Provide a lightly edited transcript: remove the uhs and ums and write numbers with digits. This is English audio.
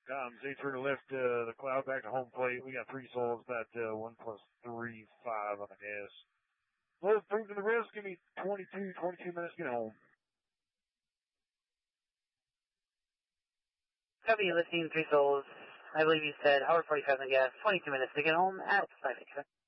Z3 to lift the Cloud back to home plate. We got 3 souls, about 1 plus 3, 5 on the gas. Well, proof to the risk. Give me 22 minutes to get home. Copy, lifting 3 souls. I believe you said hour 45 on the gas, 22 minutes to get home at 5 acre.